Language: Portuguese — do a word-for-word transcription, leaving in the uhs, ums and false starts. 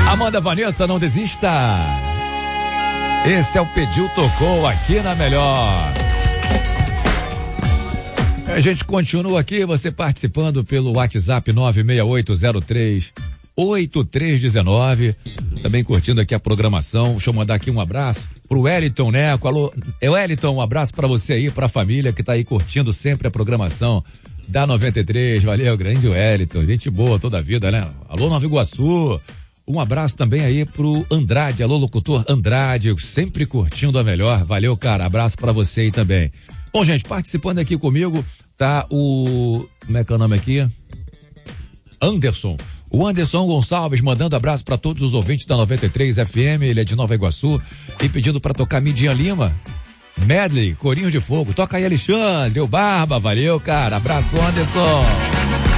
Amanda Vanessa, não desista. Esse é o Pediu Tocou aqui na Melhor. A gente continua aqui, você participando pelo WhatsApp nove seis oito zero três oito três um nove. Também curtindo aqui a programação. Deixa eu mandar aqui um abraço pro Wellington Neco. Alô, Wellington, um abraço pra você aí, pra família que tá aí curtindo sempre a programação da noventa e três. Valeu, grande Wellington. Gente boa toda a vida, né? Alô, Nova Iguaçu. Um abraço também aí pro Andrade. Alô, locutor Andrade, sempre curtindo a Melhor. Valeu, cara. Abraço pra você aí também. Bom, gente, participando aqui comigo tá o... Como é que é o nome aqui? Anderson. O Anderson Gonçalves mandando abraço para todos os ouvintes da noventa e três F M, ele é de Nova Iguaçu, e pedindo para tocar Midian Lima, Medley, Corinho de Fogo. Toca aí, Alexandre, o Barba, valeu, cara. Abraço, Anderson.